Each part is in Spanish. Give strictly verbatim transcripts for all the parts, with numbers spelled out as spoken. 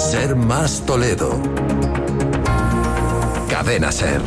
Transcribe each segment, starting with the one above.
Ser más Toledo. Cadena Ser.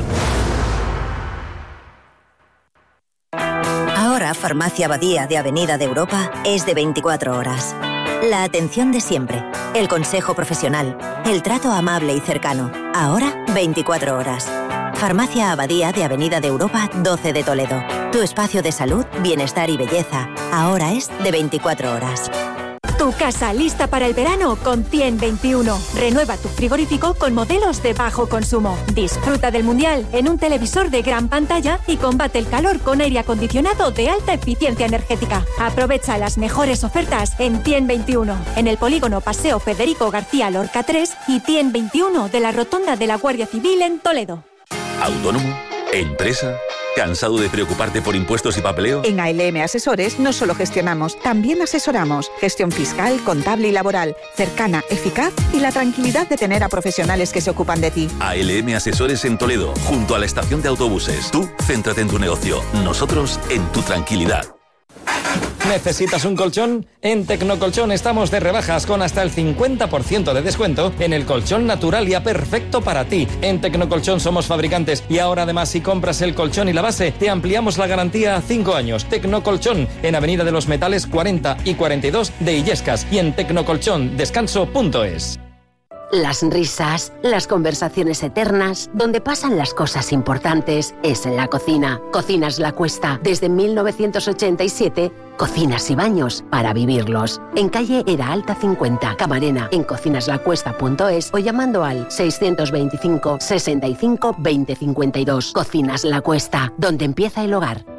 Ahora Farmacia Abadía de Avenida de Europa es de veinticuatro horas. La atención de siempre, el consejo profesional, el trato amable y cercano. Ahora veinticuatro horas. Farmacia Abadía de Avenida de Europa doce de Toledo. Tu espacio de salud, bienestar y belleza. Ahora es de veinticuatro horas. Tu casa lista para el verano con ciento veintiuno. Renueva tu frigorífico con modelos de bajo consumo. Disfruta del Mundial en un televisor de gran pantalla y combate el calor con aire acondicionado de alta eficiencia energética. Aprovecha las mejores ofertas en ciento veintiuno, en el polígono Paseo Federico García Lorca tres y ciento veintiuno de la Rotonda de la Guardia Civil en Toledo. ¿Autónomo? ¿Empresa? ¿Cansado de preocuparte por impuestos y papeleo? En A L M Asesores no solo gestionamos, también asesoramos. Gestión fiscal, contable y laboral, cercana, eficaz y la tranquilidad de tener a profesionales que se ocupan de ti. A L M Asesores en Toledo, junto a la estación de autobuses. Tú, céntrate en tu negocio. Nosotros, en tu tranquilidad. ¿Necesitas un colchón? En Tecnocolchón estamos de rebajas con hasta el cincuenta por ciento de descuento en el colchón Naturalia perfecto para ti. En Tecnocolchón somos fabricantes y ahora además si compras el colchón y la base te ampliamos la garantía a cinco años. Tecnocolchón en Avenida de los Metales cuarenta y cuarenta y dos de Illescas y en tecnocolchón descanso punto es. Las risas, las conversaciones eternas, donde pasan las cosas importantes, es en la cocina. Cocinas La Cuesta, desde mil novecientos ochenta y siete, cocinas y baños para vivirlos. En calle Era Alta cincuenta, Camarena, en cocinas la cuesta punto es o llamando al seiscientos veinticinco, sesenta y cinco, veinte cincuenta y dos. Cocinas La Cuesta, donde empieza el hogar.